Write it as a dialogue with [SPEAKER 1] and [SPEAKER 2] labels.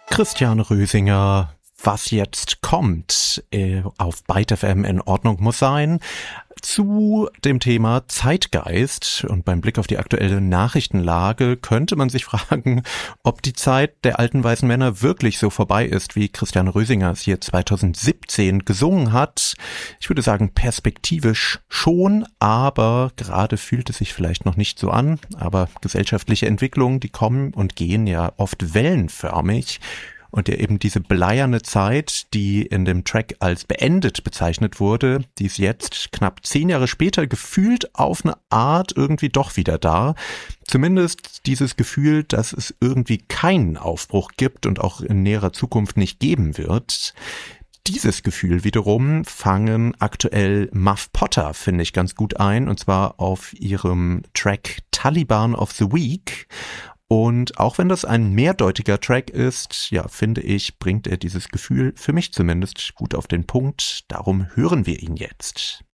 [SPEAKER 1] Christian Rösinger, was jetzt kommt, auf Byte FM in Ordnung muss sein, zu dem Thema Zeitgeist. Und beim Blick auf die aktuelle Nachrichtenlage könnte man sich fragen, ob die Zeit der alten weißen Männer wirklich so vorbei ist, wie Christian Rösinger es hier 2017 gesungen hat. Ich würde sagen, perspektivisch schon, aber gerade fühlt es sich vielleicht noch nicht so an. Aber gesellschaftliche Entwicklungen, die kommen und gehen ja oft wellenförmig. Und ja eben diese bleierne Zeit, die in dem Track als beendet bezeichnet wurde, die ist jetzt knapp 10 Jahre später gefühlt auf eine Art irgendwie doch wieder da. Zumindest dieses Gefühl, dass es irgendwie keinen Aufbruch gibt und auch in näherer Zukunft nicht geben wird. Dieses Gefühl wiederum fangen aktuell Muff Potter, finde ich, ganz gut ein, und zwar auf ihrem Track Taliban of the Week. Und auch wenn das ein mehrdeutiger Track ist, ja, finde ich, bringt er dieses Gefühl, für mich zumindest, gut auf den Punkt. Darum hören wir ihn jetzt.